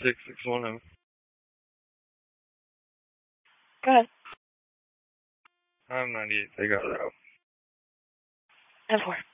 6610. Go ahead. I'm 98. They got route. 10-4.